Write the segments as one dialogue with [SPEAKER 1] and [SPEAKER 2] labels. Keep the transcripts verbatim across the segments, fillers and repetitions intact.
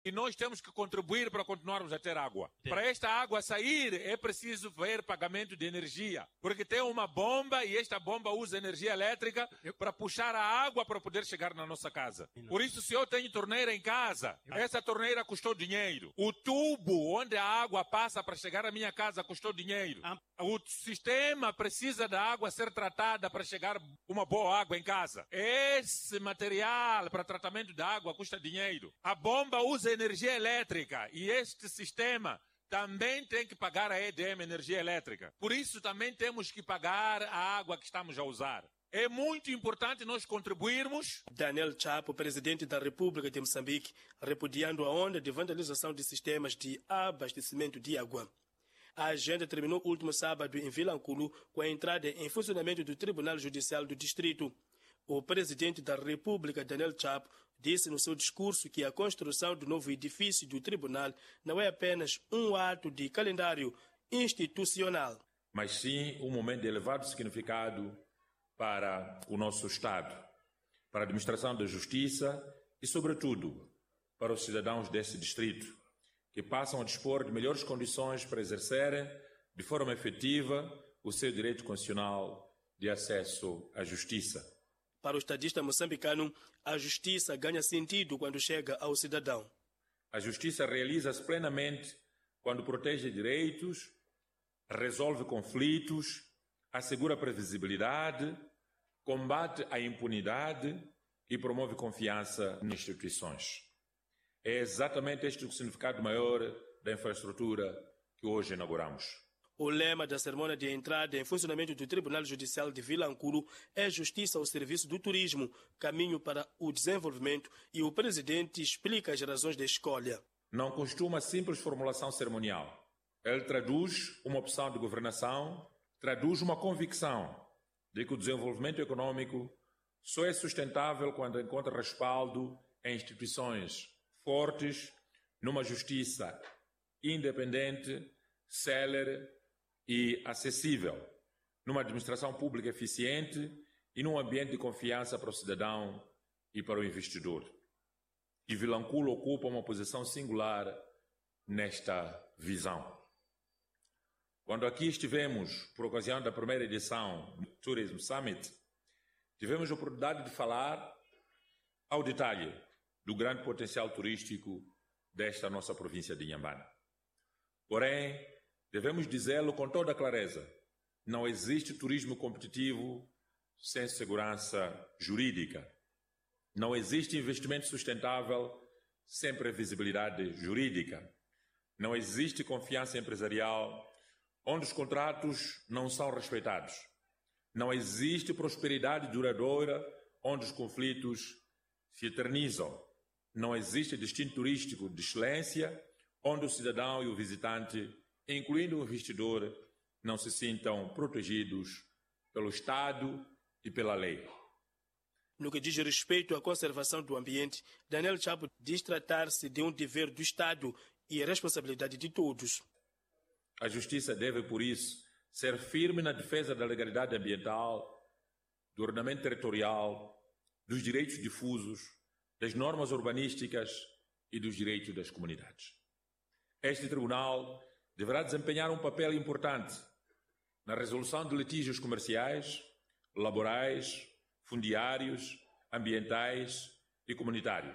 [SPEAKER 1] E nós temos que contribuir para continuarmos a ter água. Sim. Para esta água sair, é preciso ver pagamento de energia. Porque tem uma bomba e esta bomba usa energia elétrica eu... para puxar a água para poder chegar na nossa casa. Por isso, se eu tenho torneira em casa, eu... essa torneira custou dinheiro. O tubo onde a água passa para chegar à minha casa custou dinheiro. Ah. O sistema precisa da água ser tratada para chegar uma boa água em casa. Esse material para tratamento da água custa dinheiro. A bomba usa energia elétrica e este sistema também tem que pagar a E D M, energia elétrica. Por isso também temos que pagar a água que estamos a usar. É muito importante nós contribuirmos.
[SPEAKER 2] Daniel Chapo, presidente da República de Moçambique, repudiando a onda de vandalização de sistemas de abastecimento de água. A agenda terminou último sábado em Vilanculo com a entrada em funcionamento do Tribunal Judicial do Distrito. O presidente da República, Daniel Chapo, disse no seu discurso que a construção do novo edifício do tribunal não é apenas um ato de calendário institucional,
[SPEAKER 3] mas sim um momento de elevado significado para o nosso Estado, para a administração da justiça e, sobretudo, para os cidadãos deste distrito, que passam a dispor de melhores condições para exercerem de forma efetiva o seu direito constitucional de acesso à justiça.
[SPEAKER 2] Para o estadista moçambicano, a justiça ganha sentido quando chega ao cidadão.
[SPEAKER 3] A justiça realiza-se plenamente quando protege direitos, resolve conflitos, assegura previsibilidade, combate a impunidade e promove confiança nas instituições. É exatamente este o significado maior da infraestrutura que hoje inauguramos.
[SPEAKER 2] O lema da cerimônia de entrada em funcionamento do Tribunal Judicial de Vilanculo é Justiça ao serviço do turismo, caminho para o desenvolvimento, e o presidente explica as razões da escolha.
[SPEAKER 3] Não costuma simples formulação cerimonial. Ele traduz uma opção de governação, traduz uma convicção de que o desenvolvimento econômico só é sustentável quando encontra respaldo em instituições fortes, numa justiça independente, célere e acessível, numa administração pública eficiente e num ambiente de confiança para o cidadão e para o investidor. E Vilanculo ocupa uma posição singular nesta visão. Quando aqui estivemos, por ocasião da primeira edição do Tourism Summit, tivemos a oportunidade de falar ao detalhe do grande potencial turístico desta nossa província de Inhambane. Porém, devemos dizê-lo com toda a clareza, não existe turismo competitivo sem segurança jurídica. Não existe investimento sustentável sem previsibilidade jurídica. Não existe confiança empresarial onde os contratos não são respeitados. Não existe prosperidade duradoura onde os conflitos se eternizam. Não existe destino turístico de excelência onde o cidadão e o visitante, incluindo o investidor, não se sintam protegidos pelo Estado e pela lei.
[SPEAKER 2] No que diz respeito à conservação do ambiente, Daniel Chapo diz tratar-se de um dever do Estado e a responsabilidade de todos.
[SPEAKER 3] A justiça deve, por isso, ser firme na defesa da legalidade ambiental, do ordenamento territorial, dos direitos difusos, das normas urbanísticas e dos direitos das comunidades. Este tribunal deverá desempenhar um papel importante na resolução de litígios comerciais, laborais, fundiários, ambientais e comunitários.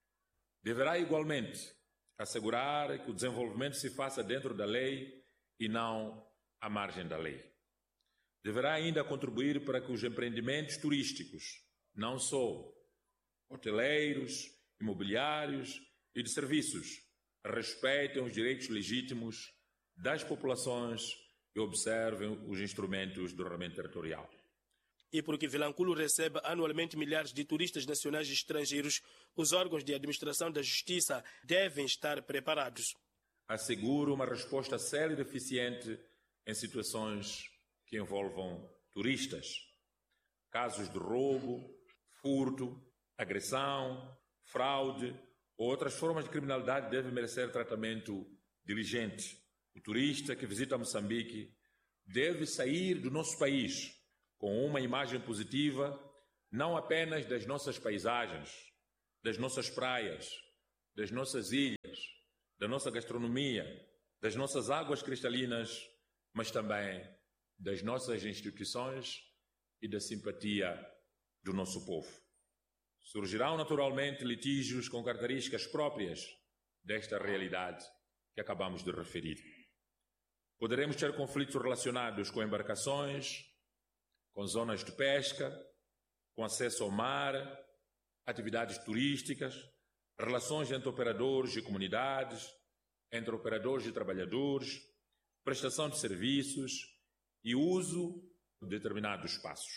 [SPEAKER 3] Deverá igualmente assegurar que o desenvolvimento se faça dentro da lei e não à margem da lei. Deverá ainda contribuir para que os empreendimentos turísticos, não só hoteleiros, imobiliários e de serviços, respeitem os direitos legítimos das populações e observem os instrumentos do ordenamento territorial.
[SPEAKER 2] E porque Vilanculo recebe anualmente milhares de turistas nacionais e estrangeiros, os órgãos de administração da justiça devem estar preparados.
[SPEAKER 3] Asseguro uma resposta célere e eficiente em situações que envolvam turistas. Casos de roubo, furto, agressão, fraude ou outras formas de criminalidade devem merecer tratamento diligente. O turista que visita Moçambique deve sair do nosso país com uma imagem positiva, não apenas das nossas paisagens, das nossas praias, das nossas ilhas, da nossa gastronomia, das nossas águas cristalinas, mas também das nossas instituições e da simpatia do nosso povo. Surgirão naturalmente litígios com características próprias desta realidade que acabamos de referir. Poderemos ter conflitos relacionados com embarcações, com zonas de pesca, com acesso ao mar, atividades turísticas, relações entre operadores e comunidades, entre operadores e trabalhadores, prestação de serviços e uso de determinados espaços.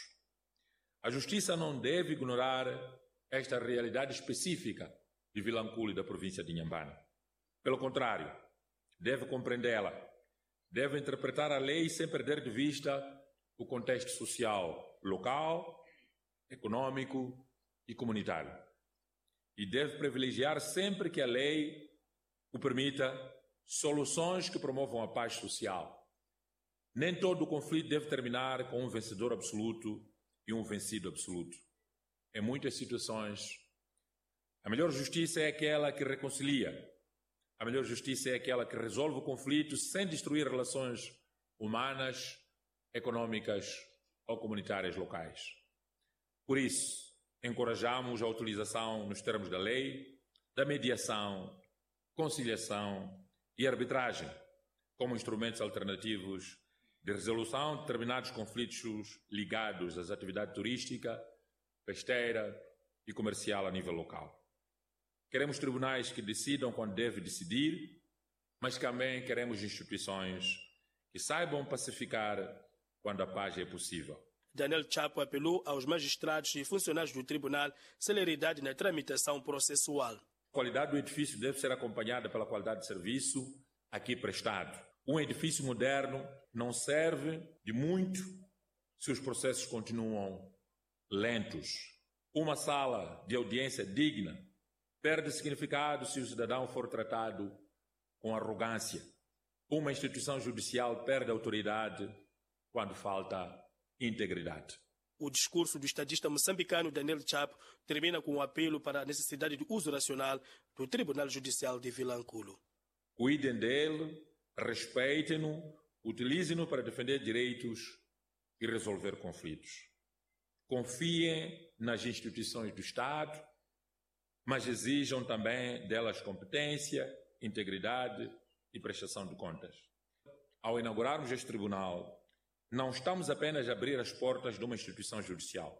[SPEAKER 3] A Justiça não deve ignorar esta realidade específica de Vilanculo e da província de Inhambane. Pelo contrário, deve compreendê-la, deve interpretar a lei sem perder de vista o contexto social local, econômico e comunitário. E deve privilegiar sempre que a lei o permita soluções que promovam a paz social. Nem todo o conflito deve terminar com um vencedor absoluto e um vencido absoluto. Em muitas situações, a melhor justiça é aquela que reconcilia. A melhor justiça é aquela que resolve o conflito sem destruir relações humanas, econômicas ou comunitárias locais. Por isso, encorajamos a utilização, nos termos da lei, da mediação, conciliação e arbitragem como instrumentos alternativos de resolução de determinados conflitos ligados às atividades turística, pesqueira e comercial a nível local. Queremos tribunais que decidam quando deve decidir, mas também queremos instituições que saibam pacificar quando a paz é possível.
[SPEAKER 2] Daniel Chapo apelou aos magistrados e funcionários do tribunal celeridade na tramitação processual.
[SPEAKER 3] A qualidade do edifício deve ser acompanhada pela qualidade de serviço aqui prestado. Um edifício moderno não serve de muito se os processos continuam lentos. Uma sala de audiência digna perde significado se o cidadão for tratado com arrogância. Uma instituição judicial perde autoridade quando falta integridade.
[SPEAKER 2] O discurso do estadista moçambicano Daniel Chapo termina com um apelo para a necessidade de uso racional do Tribunal Judicial de Vilanculo.
[SPEAKER 3] Cuidem dele, respeitem-no, utilizem-no para defender direitos e resolver conflitos. Confiem nas instituições do Estado, mas exijam também delas competência, integridade e prestação de contas. Ao inaugurarmos este tribunal, não estamos apenas a abrir as portas de uma instituição judicial.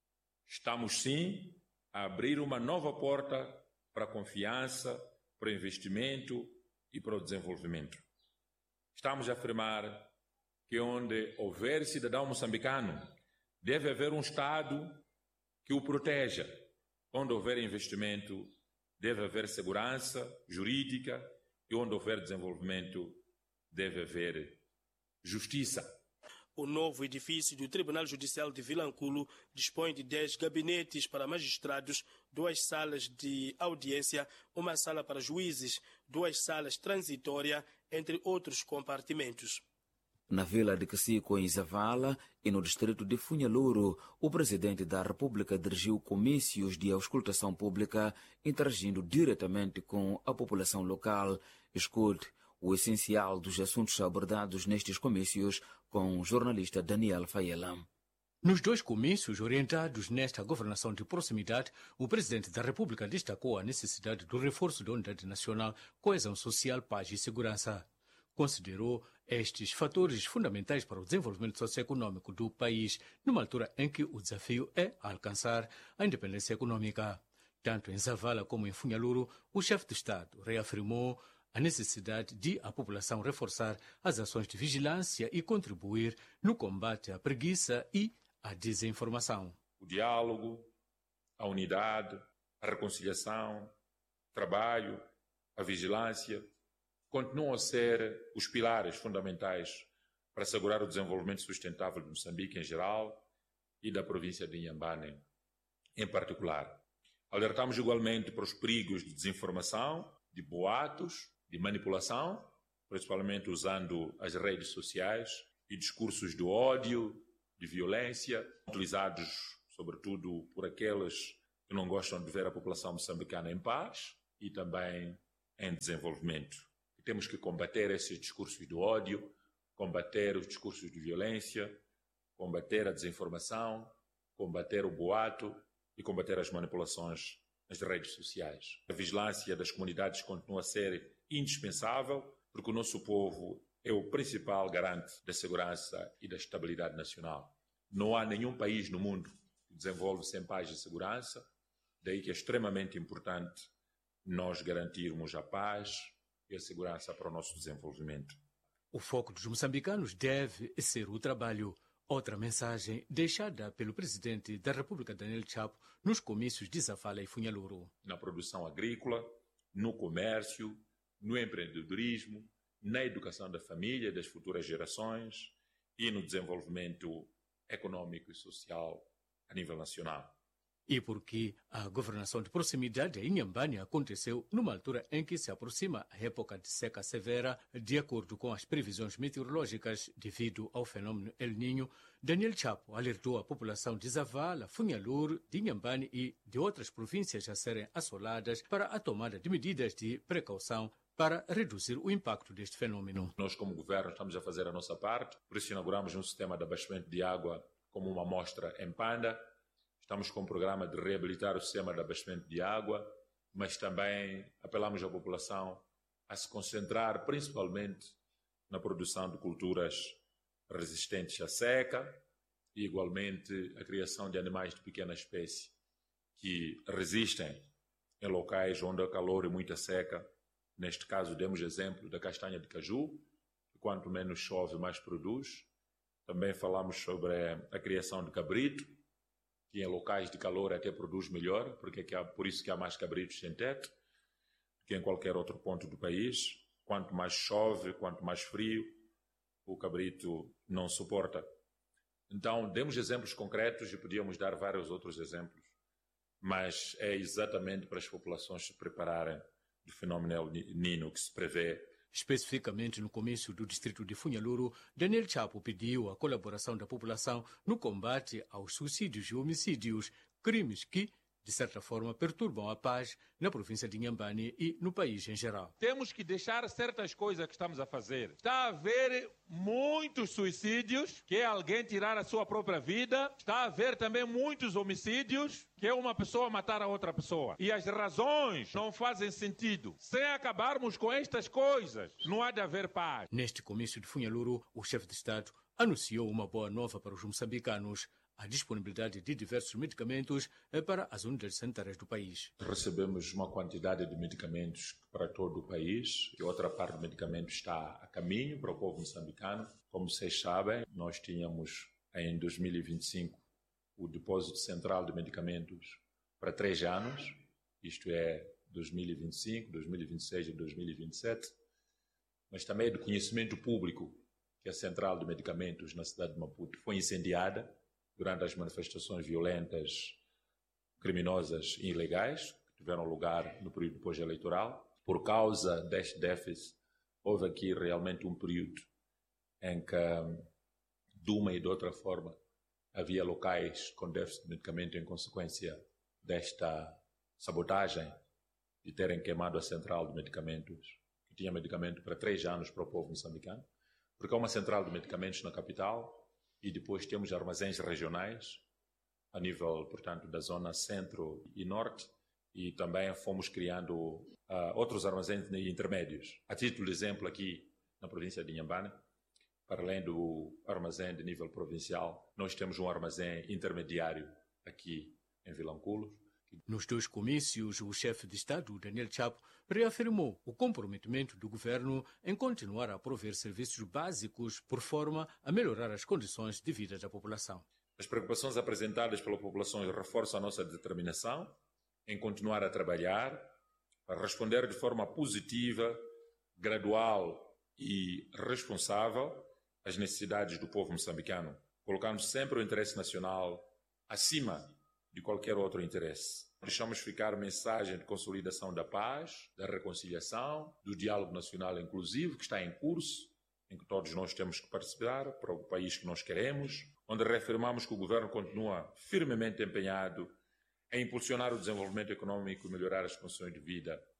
[SPEAKER 3] Estamos, sim, a abrir uma nova porta para a confiança, para o investimento e para o desenvolvimento. Estamos a afirmar que onde houver cidadão moçambicano, deve haver um Estado que o proteja. Onde houver investimento, deve haver segurança jurídica e onde houver desenvolvimento, deve haver justiça.
[SPEAKER 2] O novo edifício do Tribunal Judicial de Vilanculo dispõe de dez gabinetes para magistrados, duas salas de audiência, uma sala para juízes, duas salas transitórias, entre outros compartimentos.
[SPEAKER 4] Na vila de Quesico, em Zavala, e no distrito de Funhaluro, o presidente da República dirigiu comícios de auscultação pública, interagindo diretamente com a população local. Escute o essencial dos assuntos abordados nestes comícios com o jornalista Daniel Fayela.
[SPEAKER 5] Nos dois comícios orientados nesta governação de proximidade, o presidente da República destacou a necessidade do reforço da unidade nacional, coesão social, paz e segurança. Considerou estes fatores fundamentais para o desenvolvimento socioeconômico do país, numa altura em que o desafio é alcançar a independência econômica. Tanto em Zavala como em Funhaluro, o chefe de Estado reafirmou a necessidade de a população reforçar as ações de vigilância e contribuir no combate à preguiça e à desinformação.
[SPEAKER 3] O diálogo, a unidade, a reconciliação, o trabalho, a vigilância continuam a ser os pilares fundamentais para assegurar o desenvolvimento sustentável de Moçambique em geral e da província de Inhambane em particular. Alertamos igualmente para os perigos de desinformação, de boatos, de manipulação, principalmente usando as redes sociais e discursos de ódio, de violência, utilizados sobretudo por aqueles que não gostam de ver a população moçambicana em paz e também em desenvolvimento. Temos que combater esses discursos de ódio, combater os discursos de violência, combater a desinformação, combater o boato e combater as manipulações nas redes sociais. A vigilância das comunidades continua a ser indispensável, porque o nosso povo é o principal garante da segurança e da estabilidade nacional. Não há nenhum país no mundo que desenvolve sem paz e segurança, daí que é extremamente importante nós garantirmos a paz e a segurança para o nosso desenvolvimento.
[SPEAKER 5] O foco dos moçambicanos deve ser o trabalho. Outra mensagem deixada pelo presidente da República, Daniel Chapo, nos comícios de Zavala e Funhaluru.
[SPEAKER 3] Na produção agrícola, no comércio, no empreendedorismo, na educação da família e das futuras gerações e no desenvolvimento econômico e social a nível nacional.
[SPEAKER 5] E porque a governação de proximidade em Inhambane aconteceu numa altura em que se aproxima a época de seca severa, de acordo com as previsões meteorológicas devido ao fenômeno El Niño, Daniel Chapo alertou a população de Zavala, Funhalur, de Inhambane e de outras províncias a serem assoladas para a tomada de medidas de precaução para reduzir o impacto deste fenômeno.
[SPEAKER 3] Nós, como governo, estamos a fazer a nossa parte, por isso inauguramos um sistema de abastecimento de água como uma amostra em Panda. Estamos com um programa de reabilitar o sistema de abastecimento de água, mas também apelamos à população a se concentrar principalmente na produção de culturas resistentes à seca e, igualmente, a criação de animais de pequena espécie que resistem em locais onde há calor e muita seca. Neste caso, demos exemplo da castanha de caju, que quanto menos chove, mais produz. Também falamos sobre a criação de cabrito, que em locais de calor até produz melhor, porque é por isso que há mais cabritos sem teto do que em qualquer outro ponto do país. Quanto mais chove, quanto mais frio, o cabrito não suporta. Então, demos exemplos concretos e podíamos dar vários outros exemplos, mas é exatamente para as populações se prepararem do fenômeno El Niño que se prevê.
[SPEAKER 5] Especificamente no comício do distrito de Funhaluru, Daniel Chapo pediu a colaboração da população no combate aos suicídios e homicídios, crimes que, de certa forma, perturbam a paz na província de Inhambane e no país em geral.
[SPEAKER 1] Temos que deixar certas coisas que estamos a fazer. Está a haver muitos suicídios, que é alguém tirar a sua própria vida. Está a haver também muitos homicídios, que é uma pessoa matar a outra pessoa. E as razões não fazem sentido. Sem acabarmos com estas coisas, não há de haver paz.
[SPEAKER 5] Neste comício de Funhaluru, o chefe de Estado anunciou uma boa nova para os moçambicanos: a disponibilidade de diversos medicamentos para as unidades sanitárias do país.
[SPEAKER 3] Recebemos uma quantidade de medicamentos para todo o país e outra parte do medicamento está a caminho para o povo moçambicano. Como vocês sabem, nós tínhamos em dois mil e vinte e cinco o depósito central de medicamentos para três anos, isto é dois mil e vinte e cinco, dois mil e vinte e seis e dois mil e vinte e sete, mas também é do conhecimento público que a central de medicamentos na cidade de Maputo foi incendiada durante as manifestações violentas, criminosas e ilegais que tiveram lugar no período pós-eleitoral. Por causa deste déficit, houve aqui realmente um período em que, de uma e de outra forma, havia locais com déficit de medicamento em consequência desta sabotagem de terem queimado a central de medicamentos, que tinha medicamento para três anos para o povo moçambicano, porque há uma central de medicamentos na capital e depois temos armazéns regionais a nível, portanto, da zona centro e norte, e também fomos criando uh, outros armazéns intermédios. A título de exemplo, aqui na província de Inhambane, para além do armazém de nível provincial, nós temos um armazém intermediário aqui em Vilanculos.
[SPEAKER 5] Nos dois comícios, o chefe de Estado, Daniel Chapo, reafirmou o comprometimento do governo em continuar a prover serviços básicos por forma a melhorar as condições de vida da população.
[SPEAKER 3] As preocupações apresentadas pela população reforçam a nossa determinação em continuar a trabalhar para responder de forma positiva, gradual e responsável às necessidades do povo moçambicano, colocando sempre o interesse nacional acima de qualquer outro interesse. Deixamos ficar mensagem de consolidação da paz, da reconciliação, do diálogo nacional inclusivo que está em curso, em que todos nós temos que participar para o país que nós queremos, onde reafirmamos que o governo continua firmemente empenhado em impulsionar o desenvolvimento econômico e melhorar as condições de vida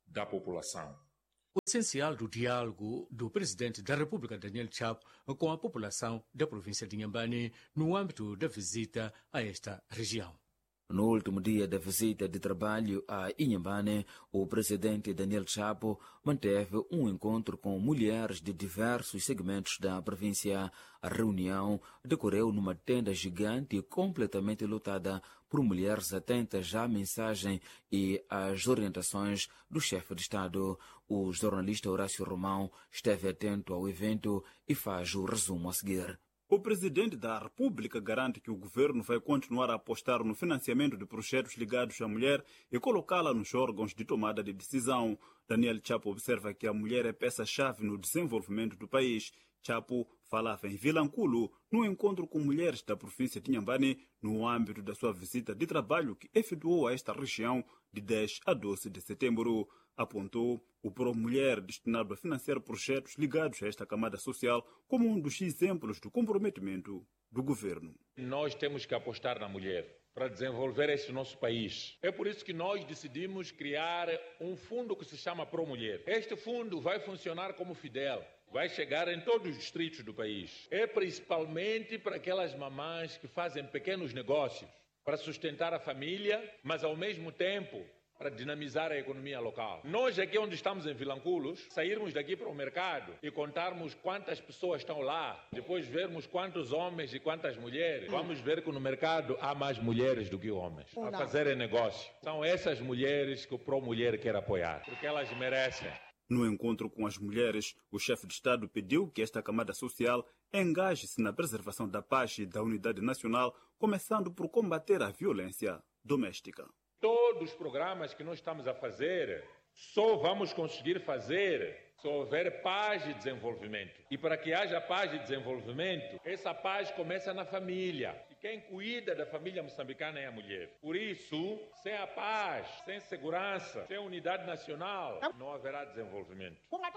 [SPEAKER 3] da população.
[SPEAKER 5] O essencial do diálogo do presidente da República, Daniel Chapo, com a população da província de Inhambane no âmbito da visita a esta região.
[SPEAKER 4] No último dia da visita de trabalho a Inhambane, o presidente Daniel Chapo manteve um encontro com mulheres de diversos segmentos da província. A reunião decorreu numa tenda gigante e completamente lotada por mulheres atentas à mensagem e às orientações do chefe de Estado. O jornalista Horácio Romão esteve atento ao evento e faz o resumo a seguir.
[SPEAKER 6] O presidente da República garante que o governo vai continuar a apostar no financiamento de projetos ligados à mulher e colocá-la nos órgãos de tomada de decisão. Daniel Chapo observa que a mulher é peça-chave no desenvolvimento do país. Chapo falava em Vilanculo, no encontro com mulheres da província de Inhambane, no âmbito da sua visita de trabalho que efetuou a esta região de dez a doze de setembro. Apontou o Pro-Mulher destinado a financiar projetos ligados a esta camada social como um dos exemplos do comprometimento do governo.
[SPEAKER 1] Nós temos que apostar na mulher para desenvolver este nosso país. É por isso que nós decidimos criar um fundo que se chama Pro-Mulher. Este fundo vai funcionar como Fidel. Vai chegar em todos os distritos do país. É principalmente para aquelas mamães que fazem pequenos negócios para sustentar a família, mas ao mesmo tempo para dinamizar a economia local. Nós aqui onde estamos em Vilanculos, sairmos daqui para o mercado e contarmos quantas pessoas estão lá, depois vermos quantos homens e quantas mulheres, vamos ver que no mercado há mais mulheres do que homens a fazerem negócio. São essas mulheres que o Pro-Mulher quer apoiar, porque elas merecem.
[SPEAKER 6] No encontro com as mulheres, o chefe de Estado pediu que esta camada social engaje-se na preservação da paz e da unidade nacional, começando por combater a violência doméstica.
[SPEAKER 1] Todos os programas que nós estamos a fazer, só vamos conseguir fazer se houver paz e desenvolvimento. E para que haja paz e desenvolvimento, essa paz começa na família. E quem cuida da família moçambicana é a mulher. Por isso, sem a paz, sem segurança, sem unidade nacional, não haverá desenvolvimento.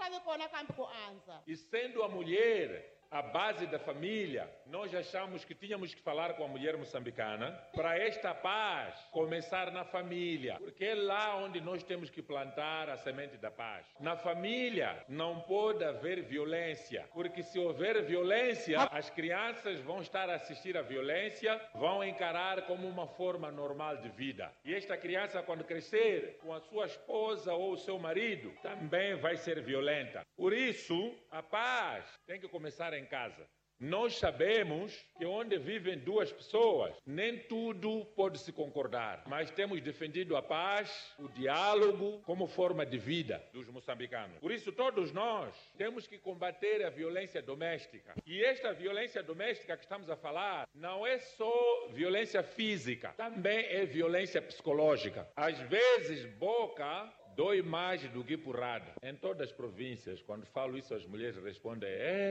[SPEAKER 1] E sendo a mulher a base da família, nós achamos que tínhamos que falar com a mulher moçambicana para esta paz começar na família, porque é lá onde nós temos que plantar a semente da paz. Na família não pode haver violência, porque se houver violência, as crianças vão estar a assistir à violência, vão encarar como uma forma normal de vida. E esta criança, quando crescer com a sua esposa ou o seu marido, também vai ser violenta. Por isso, a paz tem que começar em casa. Nós sabemos que onde vivem duas pessoas, nem tudo pode se concordar, mas temos defendido a paz, o diálogo como forma de vida dos moçambicanos. Por isso, todos nós temos que combater a violência doméstica. E esta violência doméstica que estamos a falar não é só violência física, também é violência psicológica. Às vezes, boca dói mais do que porrada. Em todas as províncias, quando falo isso, as mulheres respondem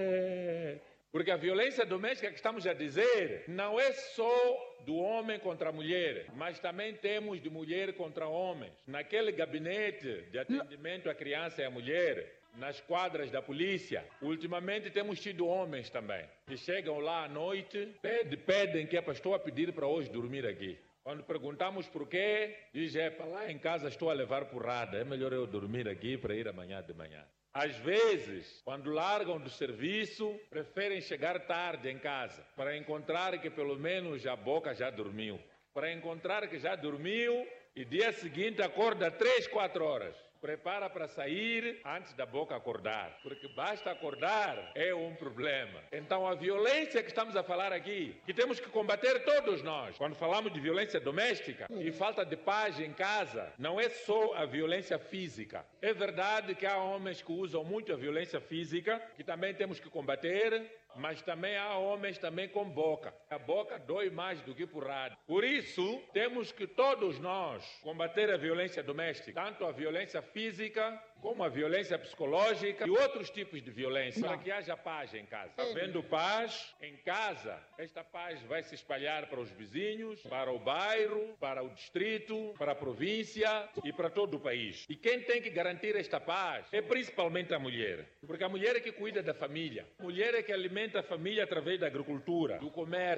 [SPEAKER 1] é... Porque a violência doméstica que estamos a dizer não é só do homem contra a mulher, mas também temos de mulher contra homens. Naquele gabinete de atendimento à criança e à mulher, nas quadras da polícia, ultimamente temos tido homens também, que chegam lá à noite, pedem, pedem que é para estou a pedir para hoje dormir aqui. Quando perguntamos por quê, diz, é para lá em casa estou a levar porrada, é melhor eu dormir aqui para ir amanhã de manhã. Às vezes, quando largam do serviço, preferem chegar tarde em casa, para encontrar que pelo menos a boca já dormiu. Para encontrar que já dormiu e dia seguinte acorda três, quatro horas. Prepara para sair antes da boca acordar, porque basta acordar é um problema. Então a violência que estamos a falar aqui, que temos que combater todos nós, quando falamos de violência doméstica e falta de paz em casa, não é só a violência física. É verdade que há homens que usam muito a violência física, que também temos que combater, mas também há homens também com boca. A boca dói mais do que porrada. Por isso, temos que todos nós combater a violência doméstica, tanto a violência física como a violência psicológica e outros tipos de violência, para que haja paz em casa. Havendo paz em casa, esta paz vai se espalhar para os vizinhos, para o bairro, para o distrito, para a província e para todo o país. E quem tem que garantir esta paz é principalmente a mulher, porque a mulher é que cuida da família, a mulher é que alimenta a família através da agricultura, do comércio,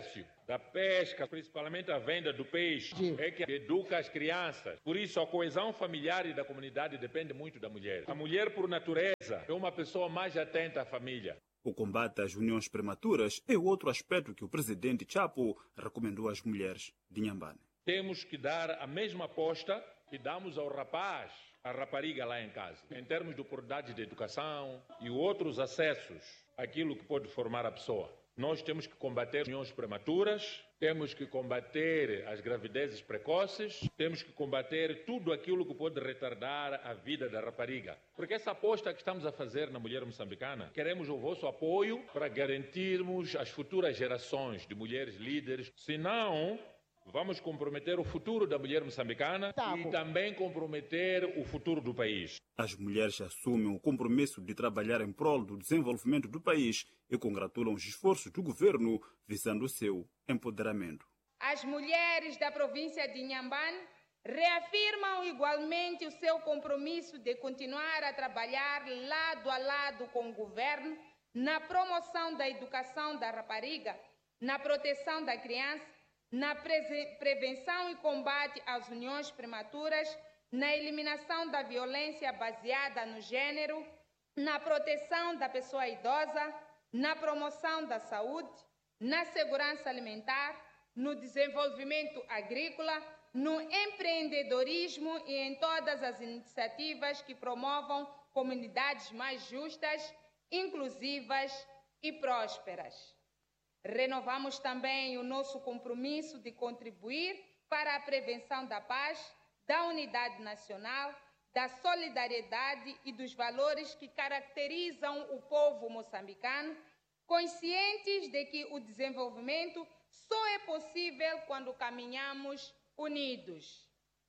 [SPEAKER 3] da pesca, principalmente a venda do peixe, é que educa as crianças. Por isso, a coesão familiar e da comunidade depende muito da mulher. A mulher, por natureza, é uma pessoa mais atenta à família.
[SPEAKER 6] O combate às uniões prematuras é outro aspecto que o presidente Chapo recomendou às mulheres de Inhambane.
[SPEAKER 3] Temos que dar a mesma aposta que damos ao rapaz, à rapariga lá em casa, em termos de oportunidades de educação e outros acessos àquilo que pode formar a pessoa. Nós temos que combater uniões prematuras, temos que combater as gravidezes precoces, temos que combater tudo aquilo que pode retardar a vida da rapariga. Porque essa aposta que estamos a fazer na mulher moçambicana, queremos o vosso apoio para garantirmos as futuras gerações de mulheres líderes, senão vamos comprometer o futuro da mulher moçambicana tá, e também comprometer o futuro do país.
[SPEAKER 6] As mulheres assumem o compromisso de trabalhar em prol do desenvolvimento do país e congratulam os esforços do governo visando o seu empoderamento.
[SPEAKER 7] As mulheres da província de Inhambane reafirmam igualmente o seu compromisso de continuar a trabalhar lado a lado com o governo na promoção da educação da rapariga, na proteção da criança, na prevenção e combate às uniões prematuras, na eliminação da violência baseada no gênero, na proteção da pessoa idosa, na promoção da saúde, na segurança alimentar, no desenvolvimento agrícola, no empreendedorismo e em todas as iniciativas que promovam comunidades mais justas, inclusivas e prósperas. Renovamos também o nosso compromisso de contribuir para a prevenção da paz, da unidade nacional, da solidariedade e dos valores que caracterizam o povo moçambicano, conscientes de que o desenvolvimento só é possível quando caminhamos unidos.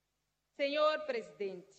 [SPEAKER 7] Senhor Presidente,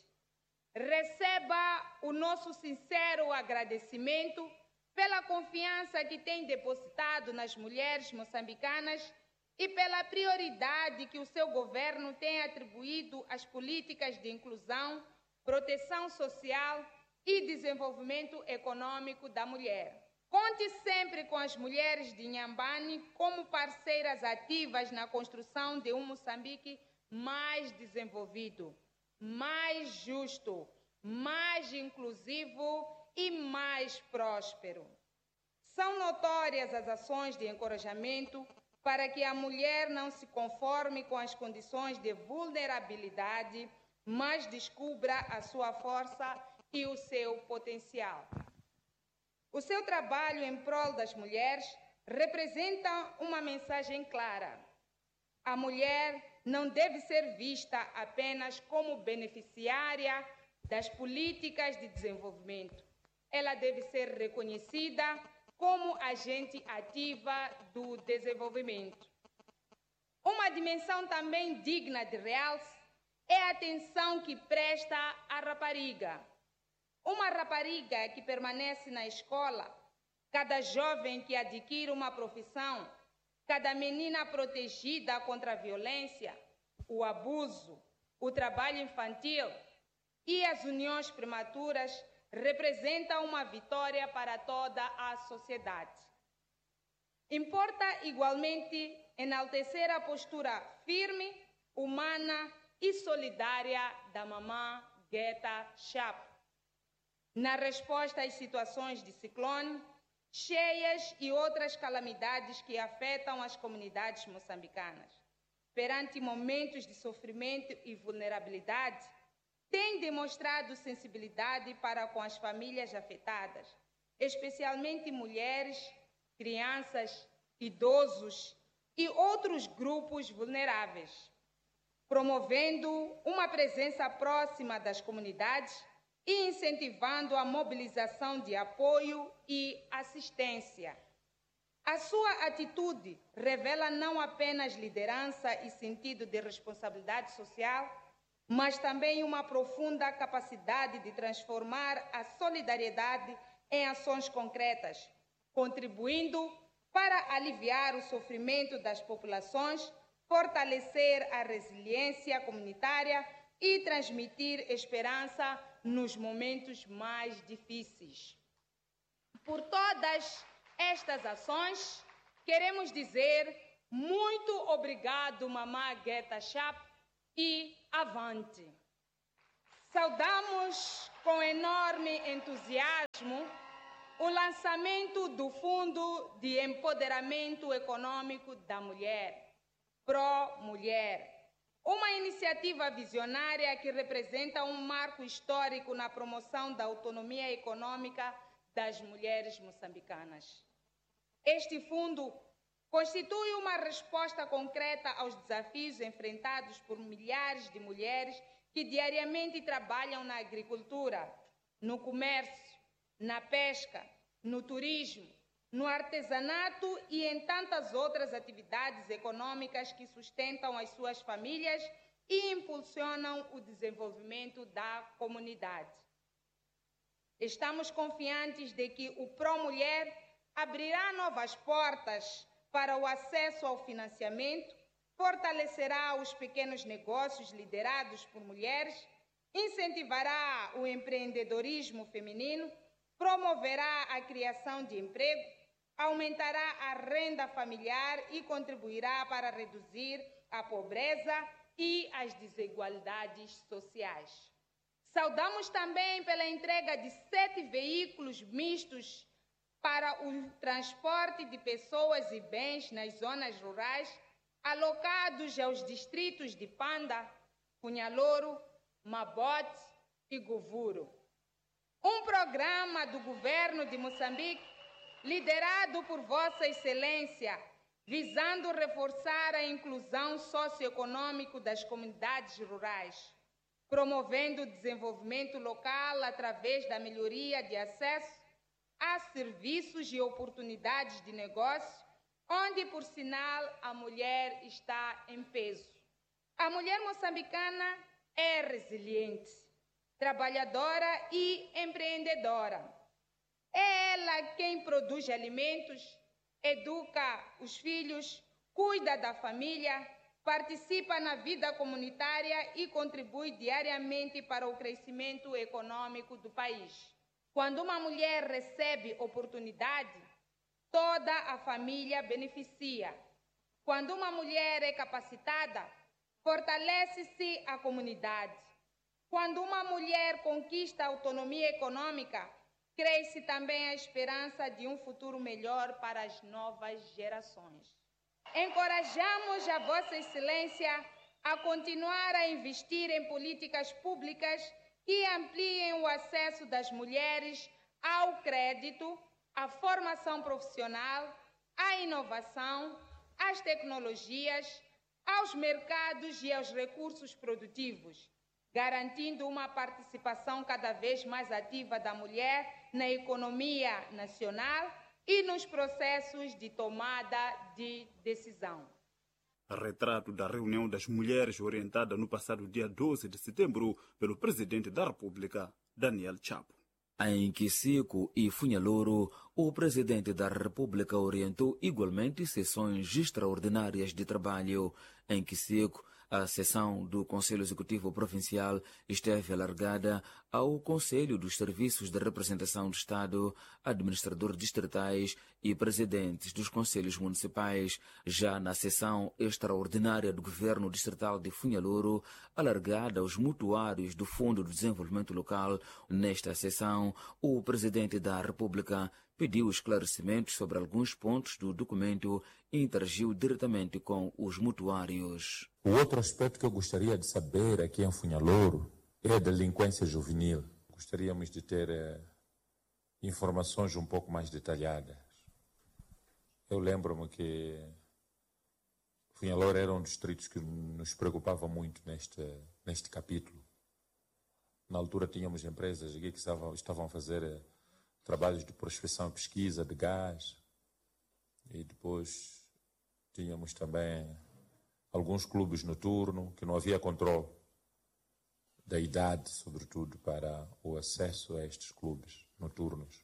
[SPEAKER 7] receba o nosso sincero agradecimento pela confiança que tem depositado nas mulheres moçambicanas e pela prioridade que o seu governo tem atribuído às políticas de inclusão, proteção social e desenvolvimento econômico da mulher. Conte sempre com as mulheres de Inhambane como parceiras ativas na construção de um Moçambique mais desenvolvido, mais justo, mais inclusivo e mais próspero. São notórias as ações de encorajamento para que a mulher não se conforme com as condições de vulnerabilidade, mas descubra a sua força e o seu potencial. O seu trabalho em prol das mulheres representa uma mensagem clara. A mulher não deve ser vista apenas como beneficiária das políticas de desenvolvimento. Ela deve ser reconhecida como agente ativa do desenvolvimento. Uma dimensão também digna de realce é a atenção que presta à rapariga. Uma rapariga que permanece na escola, cada jovem que adquire uma profissão, cada menina protegida contra a violência, o abuso, o trabalho infantil e as uniões prematuras representa uma vitória para toda a sociedade. Importa igualmente enaltecer a postura firme, humana e solidária da mamã Guetta Chapo na resposta às situações de ciclone, cheias e outras calamidades que afetam as comunidades moçambicanas. Perante momentos de sofrimento e vulnerabilidade, tem demonstrado sensibilidade para com as famílias afetadas, especialmente mulheres, crianças, idosos e outros grupos vulneráveis, promovendo uma presença próxima das comunidades e incentivando a mobilização de apoio e assistência. A sua atitude revela não apenas liderança e sentido de responsabilidade social, mas também uma profunda capacidade de transformar a solidariedade em ações concretas, contribuindo para aliviar o sofrimento das populações, fortalecer a resiliência comunitária e transmitir esperança nos momentos mais difíceis. Por todas estas ações, queremos dizer Muito obrigado, Mamá Guetta Chap, e avante. Saudamos com enorme entusiasmo o lançamento do Fundo de Empoderamento Econômico da Mulher, Pro Mulher, uma iniciativa visionária que representa um marco histórico na promoção da autonomia econômica das mulheres moçambicanas. Este fundo constitui uma resposta concreta aos desafios enfrentados por milhares de mulheres que diariamente trabalham na agricultura, no comércio, na pesca, no turismo, no artesanato e em tantas outras atividades econômicas que sustentam as suas famílias e impulsionam o desenvolvimento da comunidade. Estamos confiantes de que o Pro Mulher abrirá novas portas para o acesso ao financiamento, fortalecerá os pequenos negócios liderados por mulheres, incentivará o empreendedorismo feminino, promoverá a criação de emprego, aumentará a renda familiar e contribuirá para reduzir a pobreza e as desigualdades sociais. Saudamos também pela entrega de sete veículos mistos para o transporte de pessoas e bens nas zonas rurais, alocados aos distritos de Panda, Punhalouro, Mabote e Govuro. Um programa do governo de Moçambique, liderado por Vossa Excelência, visando reforçar a inclusão socioeconômica das comunidades rurais, promovendo o desenvolvimento local através da melhoria de acesso a serviços e oportunidades de negócio, onde, por sinal, a mulher está em peso. A mulher moçambicana é resiliente, trabalhadora e empreendedora. É ela quem produz alimentos, educa os filhos, cuida da família, participa na vida comunitária e contribui diariamente para o crescimento econômico do país. Quando uma mulher recebe oportunidade, toda a família beneficia. Quando uma mulher é capacitada, fortalece-se a comunidade. Quando uma mulher conquista a autonomia econômica, cresce também a esperança de um futuro melhor para as novas gerações. Encorajamos a Vossa Excelência a continuar a investir em políticas públicas que ampliem o acesso das mulheres ao crédito, à formação profissional, à inovação, às tecnologias, aos mercados e aos recursos produtivos, garantindo uma participação cada vez mais ativa da mulher na economia nacional e nos processos de tomada de decisão.
[SPEAKER 6] Retrato da reunião das mulheres orientada no passado dia doze de setembro pelo presidente da República, Daniel Chapo.
[SPEAKER 4] Em Kisiku e Funhalouro, o presidente da República orientou igualmente sessões extraordinárias de trabalho. Em Kisiku, a sessão do Conselho Executivo Provincial esteve alargada ao Conselho dos Serviços de Representação do Estado, administradores distritais e presidentes dos Conselhos Municipais. Já na sessão extraordinária do Governo Distrital de Funhalouro, alargada aos mutuários do Fundo de Desenvolvimento Local, nesta sessão, o presidente da República pediu esclarecimentos sobre alguns pontos do documento e interagiu diretamente com os mutuários.
[SPEAKER 3] O outro aspecto que eu gostaria de saber aqui em Funhalouro é a delinquência juvenil. Gostaríamos de ter eh, informações um pouco mais detalhadas. Eu lembro-me que Funhalouro era um dos distritos que nos preocupava muito neste, neste capítulo. Na altura tínhamos empresas aqui que estavam, estavam a fazer eh, trabalhos de prospecção e pesquisa de gás, e depois tínhamos também alguns clubes noturnos que não havia controle da idade, sobretudo para o acesso a estes clubes noturnos,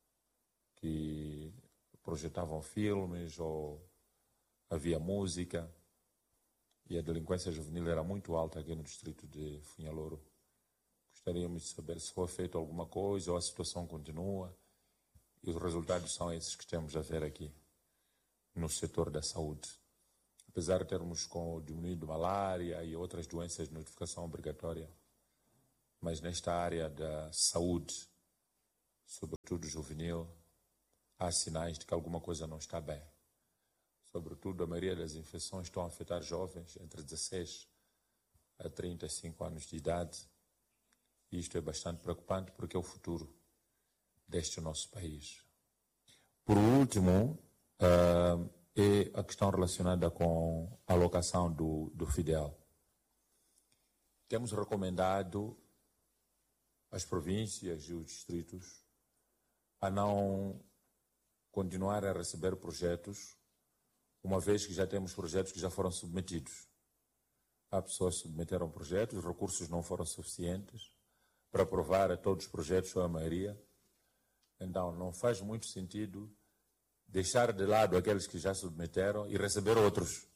[SPEAKER 3] que projetavam filmes ou havia música, e a delinquência juvenil era muito alta aqui no distrito de Funhalouro. Gostaríamos de saber se foi feito alguma coisa ou a situação continua, e os resultados são esses que temos a ver aqui no setor da saúde. apesar de termos com, diminuído malária e outras doenças de notificação obrigatória, mas nesta área da saúde, sobretudo juvenil, há sinais de que alguma coisa não está bem. Sobretudo, a maioria das infecções estão a afetar jovens entre dezesseis a trinta e cinco anos de idade. E isto é bastante preocupante porque é o futuro deste nosso país. Por último, uh, é a questão relacionada com a alocação do, do Fidel. Temos recomendado às províncias e os distritos a não continuar a receber projetos, uma vez que já temos projetos que já foram submetidos. Há pessoas que submeteram projetos, os recursos não foram suficientes para aprovar a todos os projetos, ou a maioria. Então, não faz muito sentido deixar de lado aqueles que já submeteram e receber outros.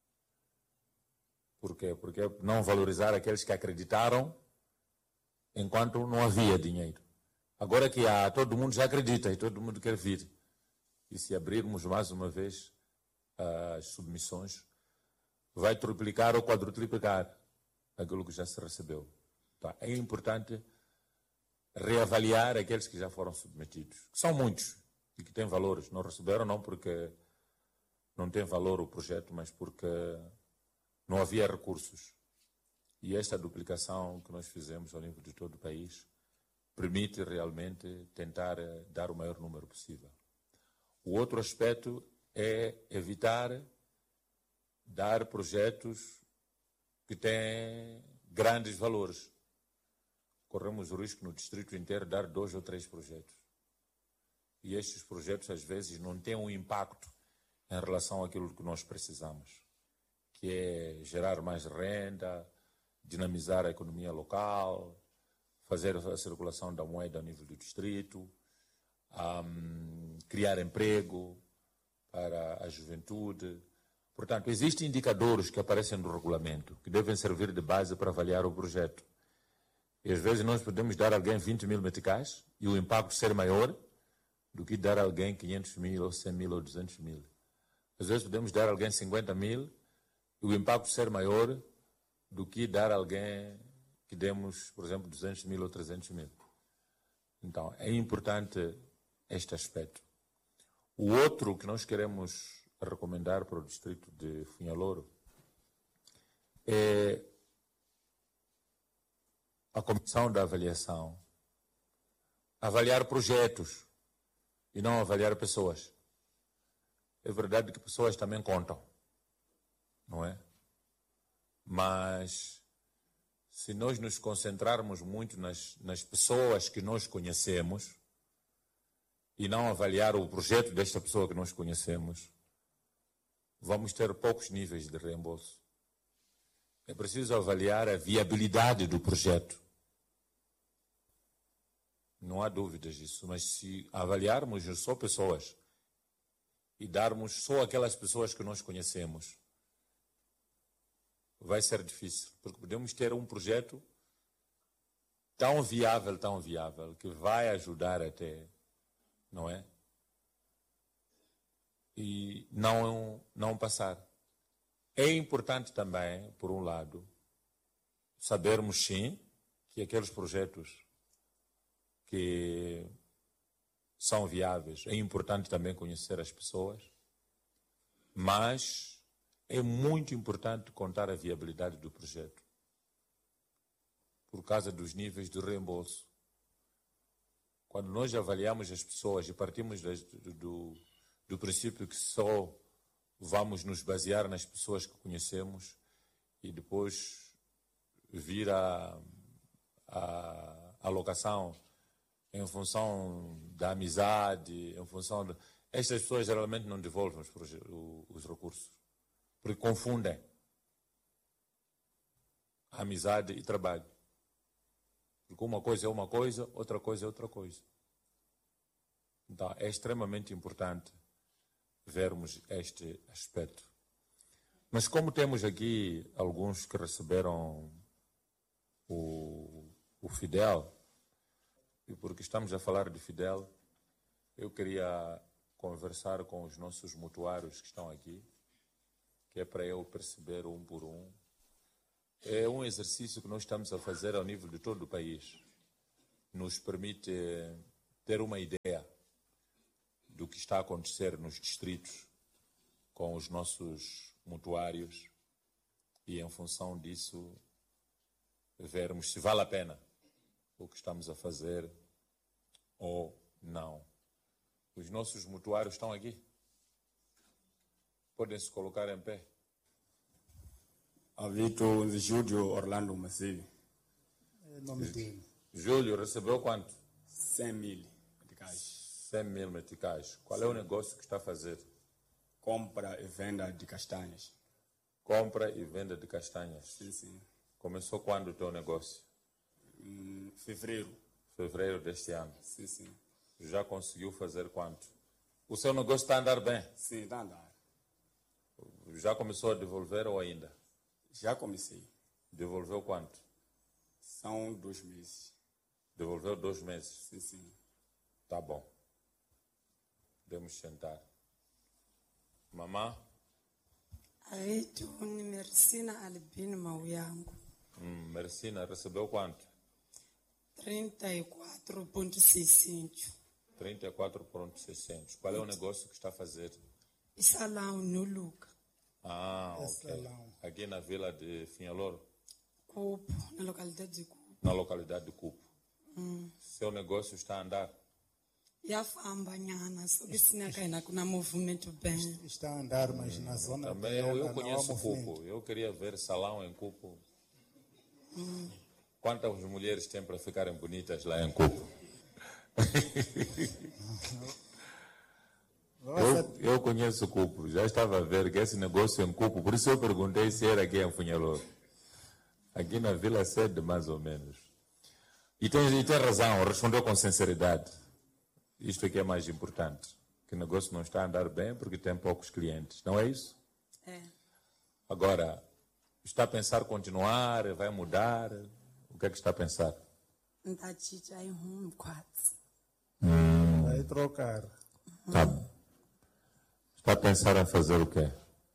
[SPEAKER 3] Por quê? Porque não valorizar aqueles que acreditaram enquanto não havia dinheiro. Agora que há, todo mundo já acredita e todo mundo quer vir. E se abrirmos mais uma vez as submissões, vai triplicar ou quadruplicar aquilo que já se recebeu. Então, é importante reavaliar aqueles que já foram submetidos. São muitos e que têm valores. Não receberam não porque não tem valor o projeto, mas porque não havia recursos. E esta duplicação que nós fizemos ao nível de todo o país permite realmente tentar dar o maior número possível. O outro aspecto é evitar dar projetos que têm grandes valores. Corremos o risco no distrito inteiro de dar dois ou três projetos. E estes projetos, às vezes, não têm um impacto em relação àquilo que nós precisamos, que é gerar mais renda, dinamizar a economia local, fazer a circulação da moeda a nível do distrito, um, criar emprego para a juventude. Portanto, existem indicadores que aparecem no regulamento, que devem servir de base para avaliar o projeto. E às vezes nós podemos dar a alguém vinte mil meticais e o impacto ser maior do que dar a alguém quinhentos mil, ou cem mil, ou duzentos mil. Às vezes podemos dar a alguém cinquenta mil e o impacto ser maior do que dar a alguém que demos, por exemplo, duzentos mil ou trezentos mil. Então, é importante este aspecto. O outro que nós queremos recomendar para o distrito de Funhalouro é a comissão da avaliação avaliar projetos e não avaliar pessoas. É verdade que pessoas também contam, não é? Mas se nós nos concentrarmos muito nas, nas pessoas que nós conhecemos e não avaliar o projeto desta pessoa que nós conhecemos, vamos ter poucos níveis de reembolso. É preciso avaliar a viabilidade do projeto. Não há dúvidas disso, mas se avaliarmos só pessoas e darmos só aquelas pessoas que nós conhecemos, vai ser difícil, porque podemos ter um projeto tão viável, tão viável, que vai ajudar até, não é? E não, não passar. É importante também, por um lado, sabermos sim que aqueles projetos que são viáveis, é importante também conhecer as pessoas, mas é muito importante contar a viabilidade do projeto, por causa dos níveis de reembolso. Quando nós avaliamos as pessoas e partimos do, do, do princípio que só vamos nos basear nas pessoas que conhecemos e depois vir a, a alocação em função da amizade, em função de... Estas pessoas geralmente não devolvem os, os recursos, porque confundem amizade e trabalho. Porque uma coisa é uma coisa, outra coisa é outra coisa. Então, é extremamente importante vermos este aspecto. Mas como temos aqui alguns que receberam o, o Fidel, e porque estamos a falar de Fidel, eu queria conversar com os nossos mutuários que estão aqui, que é para eu perceber um por um. É um exercício que nós estamos a fazer ao nível de todo o país. Nos permite ter uma ideia do que está a acontecer nos distritos com os nossos mutuários e, em função disso, vermos se vale a pena o que estamos a fazer ou não. Os nossos mutuários estão aqui. Podem se colocar em pé.
[SPEAKER 8] Avito Júlio Orlando Massivi.
[SPEAKER 9] É nome dele.
[SPEAKER 3] Júlio, recebeu quanto?
[SPEAKER 8] cem mil meticais.
[SPEAKER 3] cem mil meticais. Qual é o negócio que está a fazer?
[SPEAKER 8] Compra e venda de castanhas.
[SPEAKER 3] Compra e venda de castanhas.
[SPEAKER 8] Sim, sim.
[SPEAKER 3] Começou quando o teu negócio?
[SPEAKER 8] Em fevereiro.
[SPEAKER 3] Fevereiro deste ano.
[SPEAKER 8] Sim, sim.
[SPEAKER 3] Já conseguiu fazer quanto? O seu negócio está a andar bem?
[SPEAKER 8] Sim, está a andar.
[SPEAKER 3] Já começou a devolver ou ainda?
[SPEAKER 8] Já comecei.
[SPEAKER 3] Devolveu quanto?
[SPEAKER 8] São dois meses.
[SPEAKER 3] Devolveu dois meses?
[SPEAKER 8] Sim, sim.
[SPEAKER 3] Tá bom. Podemos sentar. Mamã?
[SPEAKER 10] Aito ni Mercina Albino Mauyango.
[SPEAKER 3] Hum, Mercina, recebeu quanto?
[SPEAKER 10] trinta e quatro vírgula seiscentos.
[SPEAKER 3] trinta e quatro vírgula seiscentos. Qual é o negócio que está a fazer?
[SPEAKER 10] Salão no Luca.
[SPEAKER 3] Ah,
[SPEAKER 9] É
[SPEAKER 3] ok.
[SPEAKER 9] salão.
[SPEAKER 3] Aqui na vila de Finhaloro?
[SPEAKER 10] Cupo, na localidade de Cupo.
[SPEAKER 3] Na localidade de Cupo.
[SPEAKER 10] Hum.
[SPEAKER 3] Seu negócio está a andar?
[SPEAKER 10] Yafamba nyana, só que sinaka ina kuna movimento bem.
[SPEAKER 9] Está a andar, mas na zona
[SPEAKER 3] Também
[SPEAKER 9] dela
[SPEAKER 3] eu, eu
[SPEAKER 9] não há
[SPEAKER 3] conheço
[SPEAKER 9] movimento.
[SPEAKER 3] Cupo. Eu queria ver salão em Cupo.
[SPEAKER 10] Hum.
[SPEAKER 3] Quantas mulheres têm para ficarem bonitas lá em Cupo? eu, eu conheço Cupo. Já estava a ver que esse negócio em Cupo. Por isso eu perguntei se era aqui em Funhalor. Aqui na Vila Sede, mais ou menos. E tem, e tem razão, respondeu com sinceridade. Isto aqui é mais importante. Que o negócio não está a andar bem porque tem poucos clientes. Não é isso?
[SPEAKER 10] É.
[SPEAKER 3] Agora, está a pensar continuar? Vai mudar? O que é que está a pensar?
[SPEAKER 10] Ntachicha em rumo quatro.
[SPEAKER 3] Hum,
[SPEAKER 9] Vai trocar.
[SPEAKER 3] tá. Está a pensar em fazer o quê?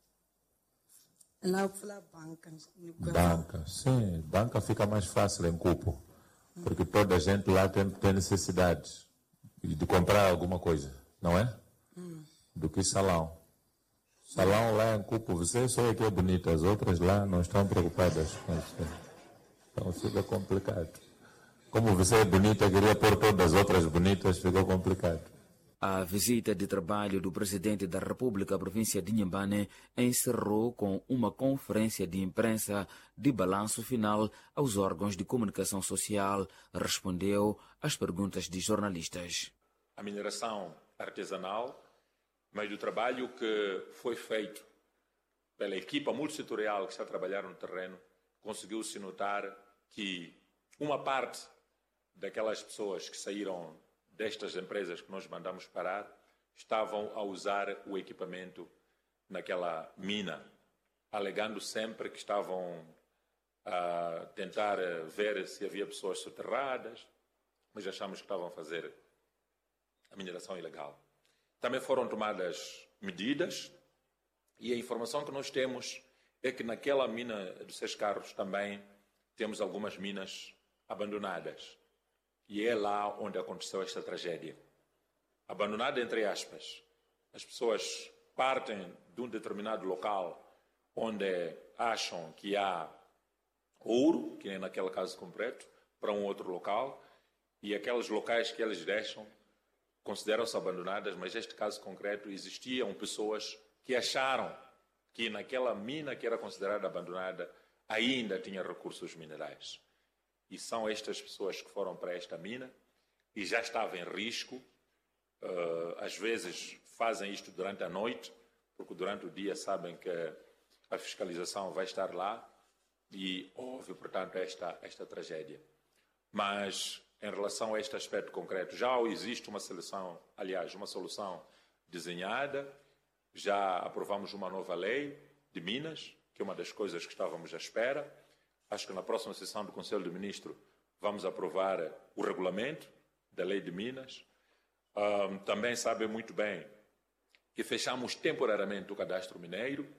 [SPEAKER 10] Lá eu fui à banca.
[SPEAKER 3] Banca. Sim, banca fica mais fácil em Cupo. Porque toda a gente lá tem, tem necessidades de comprar alguma coisa, não é?
[SPEAKER 10] Hum.
[SPEAKER 3] Do que salão. Salão lá em Cupo, você só é que é bonita, as outras lá não estão preocupadas com isso. Então fica complicado. Como você é bonita, queria pôr todas as outras bonitas, ficou complicado.
[SPEAKER 4] A visita de trabalho do presidente da República, província de Inhambane, encerrou com uma conferência de imprensa de balanço final aos órgãos de comunicação social. Respondeu às perguntas de jornalistas.
[SPEAKER 3] A mineração artesanal, mas do trabalho que foi feito pela equipa multissetorial que está a trabalhar no terreno, conseguiu-se notar que uma parte daquelas pessoas que saíram destas empresas que nós mandamos parar estavam a usar o equipamento naquela mina, alegando sempre que estavam a tentar ver se havia pessoas soterradas, mas achamos que estavam a fazer a mineração ilegal. Também foram tomadas medidas e a informação que nós temos é que naquela mina dos Seis Carros também temos algumas minas abandonadas. E é lá onde aconteceu esta tragédia. Abandonada entre aspas. As pessoas partem de um determinado local onde acham que há ouro, que é naquele caso concreto, para um outro local, e aqueles locais que eles deixam consideram-se abandonadas, mas neste caso concreto existiam pessoas que acharam que naquela mina que era considerada abandonada ainda tinha recursos minerais. E são estas pessoas que foram para esta mina e já estavam em risco. Uh, às vezes fazem isto durante a noite, porque durante o dia sabem que a fiscalização vai estar lá e houve, portanto, esta, esta tragédia. Mas, em relação a este aspecto concreto, já existe uma solução, aliás, uma solução desenhada, já aprovamos uma nova lei de Minas, que é uma das coisas que estávamos à espera. Acho que na próxima sessão do Conselho de Ministros vamos aprovar o regulamento da Lei de Minas. Um, também sabem muito bem que fechamos temporariamente o cadastro mineiro.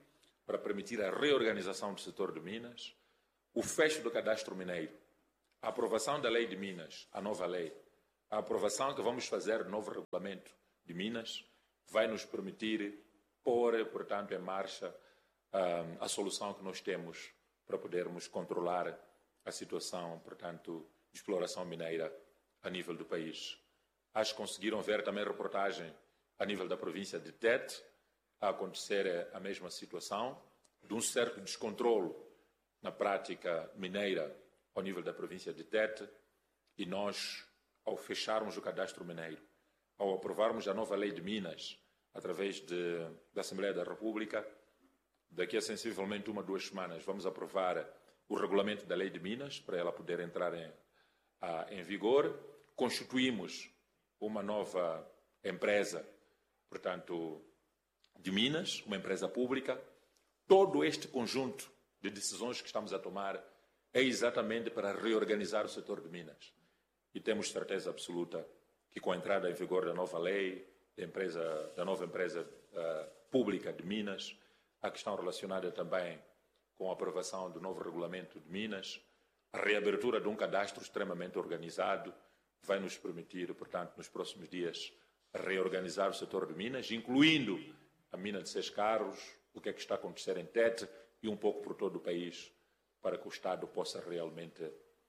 [SPEAKER 3] para permitir a reorganização do setor de Minas, o fecho do cadastro mineiro, a aprovação da lei de Minas, a nova lei, a aprovação que vamos fazer do novo regulamento de Minas, vai nos permitir pôr, portanto, em marcha um, a solução que nós temos para podermos controlar a situação, portanto, de exploração mineira a nível do país. Acho que conseguiram ver também reportagem a nível da província de Tete, a acontecer a mesma situação, de um certo descontrole na prática mineira ao nível da província de Tete, e nós, ao fecharmos o cadastro mineiro, ao aprovarmos a nova lei de Minas, através de, da Assembleia da República, daqui a sensivelmente uma, duas semanas, vamos aprovar o regulamento da lei de Minas, para ela poder entrar em, a, em vigor. Constituímos uma nova empresa, portanto, de Minas, uma empresa pública. Todo este conjunto de decisões que estamos a tomar é exatamente para reorganizar o setor de Minas. E temos certeza absoluta que, com a entrada em vigor da nova lei, da, empresa, da nova empresa uh, pública de Minas, a questão relacionada também com a aprovação do novo regulamento de Minas, a reabertura de um cadastro extremamente organizado, vai nos permitir, portanto, nos próximos dias, reorganizar o setor de Minas, incluindo a mina de Seis Carros, o que é que está a acontecer em Tete e um pouco por todo o país, para que o Estado possa realmente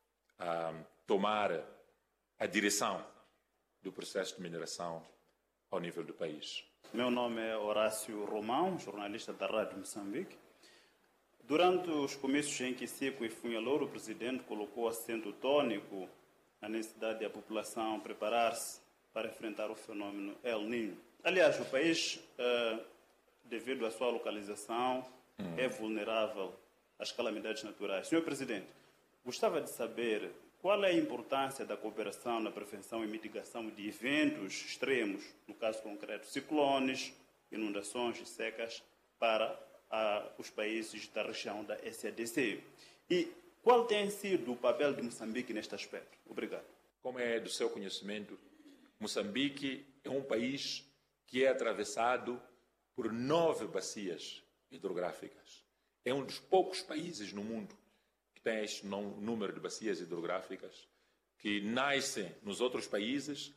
[SPEAKER 3] uh, tomar a direção do processo de mineração ao nível do país.
[SPEAKER 6] Meu nome é Horácio Romão, jornalista da Rádio Moçambique. Durante os comícios em Quicico e Funhalouro, o presidente colocou acento tônico na necessidade da população preparar-se para enfrentar o fenômeno El Niño. Aliás, o país, uh, devido à sua localização, hum. é vulnerável às calamidades naturais. Senhor Presidente, gostava de saber qual é a importância da cooperação na prevenção e mitigação de eventos extremos, no caso concreto, ciclones, inundações e secas, para uh, os países da região da S A D C. E qual tem sido o papel de Moçambique neste aspecto? Obrigado.
[SPEAKER 3] Como é do seu conhecimento, Moçambique é um país que é atravessado por nove bacias hidrográficas. É um dos poucos países no mundo que tem este número de bacias hidrográficas, que nascem nos outros países,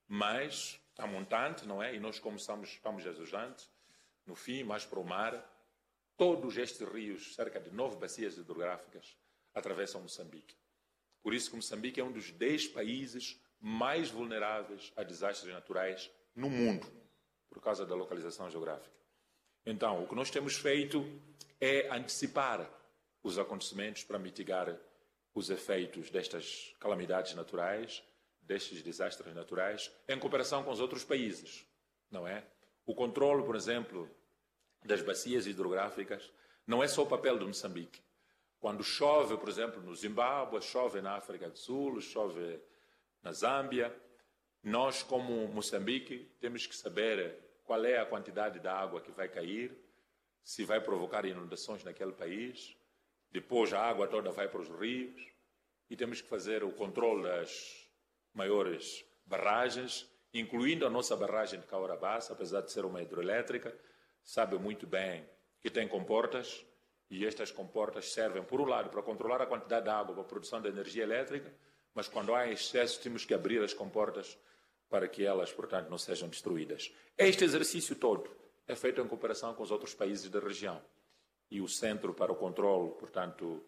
[SPEAKER 3] mas a montante, não é? E nós, como estamos, estamos exujantes, no fim, mais para o mar, todos estes rios, cerca de nove bacias hidrográficas, atravessam Moçambique. Por isso que Moçambique é um dos dez países mais vulneráveis a desastres naturais no mundo, por causa da localização geográfica. Então, o que nós temos feito é antecipar os acontecimentos para mitigar os efeitos destas calamidades naturais, destes desastres naturais, em cooperação com os outros países, não é? O controle, por exemplo, das bacias hidrográficas não é só o papel de Moçambique. Quando chove, por exemplo, no Zimbábue, chove na África do Sul, chove na Zâmbia, nós, como Moçambique, temos que saber qual é a quantidade de água que vai cair, se vai provocar inundações naquele país, depois a água toda vai para os rios, e temos que fazer o controle das maiores barragens, incluindo a nossa barragem de Caorabassa, apesar de ser uma hidroelétrica, sabe muito bem que tem comportas, e estas comportas servem, por um lado, para controlar a quantidade de água para a produção de energia elétrica, mas quando há excesso temos que abrir as comportas para que elas, portanto, não sejam destruídas. Este exercício todo é feito em cooperação com os outros países da região. E o Centro para o Controlo, portanto,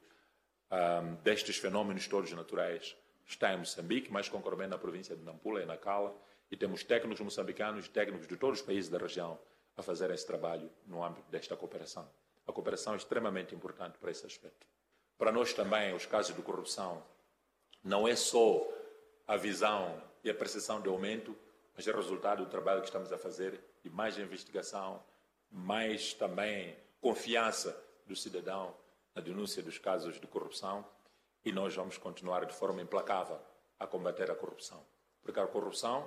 [SPEAKER 3] um, destes fenómenos todos naturais está em Moçambique, mais concretamente na província de Nampula e Nacala, e temos técnicos moçambicanos e técnicos de todos os países da região a fazer esse trabalho no âmbito desta cooperação. A cooperação é extremamente importante para esse aspecto. Para nós também, os casos de corrupção não é só a visão e a percepção de aumento, mas é resultado do trabalho que estamos a fazer de mais investigação, mais também confiança do cidadão na denúncia dos casos de corrupção, e nós vamos continuar de forma implacável a combater a corrupção. Porque a corrupção,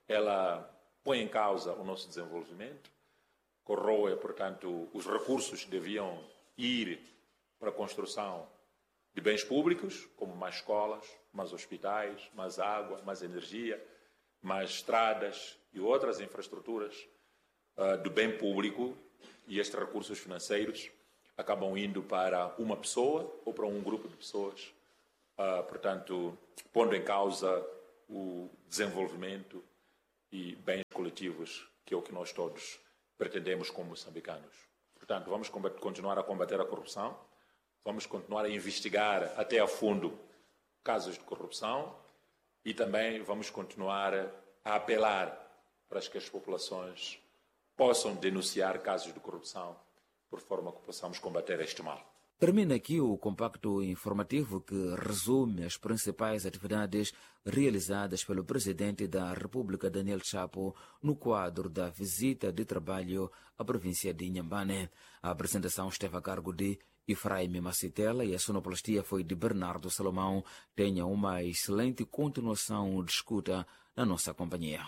[SPEAKER 3] ela põe em causa o nosso desenvolvimento, corroe, portanto, os recursos que deviam ir para a construção de bens públicos, como mais escolas, mais hospitais, mais água, mais energia, mais estradas e outras infraestruturas uh, do bem público, e estes recursos financeiros acabam indo para uma pessoa ou para um grupo de pessoas, uh, portanto, pondo em causa o desenvolvimento e bens coletivos, que é o que nós todos pretendemos como moçambicanos. Portanto, vamos combater, continuar a combater a corrupção, vamos continuar a investigar até a fundo casos de corrupção e também vamos continuar a apelar para que as populações possam denunciar casos de corrupção, por forma que possamos combater este mal.
[SPEAKER 4] Termina aqui o compacto informativo que resume as principais atividades realizadas pelo presidente da República, Daniel Chapo, no quadro da visita de trabalho à província de Inhambane. A apresentação esteve a cargo de Efraim Macitela e a sonoplastia foi de Bernardo Salomão. Tenha uma excelente continuação de escuta na nossa companhia.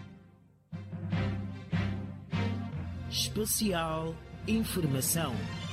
[SPEAKER 11] Especial Informação.